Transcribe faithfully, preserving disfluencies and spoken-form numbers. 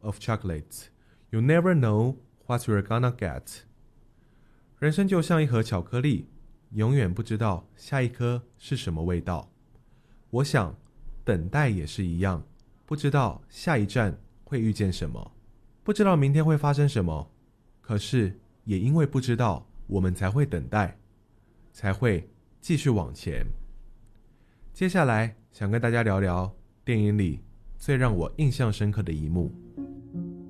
of chocolates, you never know what you're gonna get. 人生就像一盒巧克力，永远不知道下一颗是什么味道。我想，等待也是一样，不知道下一站会遇见什么，不知道明天会发生什么。可是，也因为不知道，我们才会等待，才会继续往前。接下来，想跟大家聊聊电影里最让我印象深刻的一幕。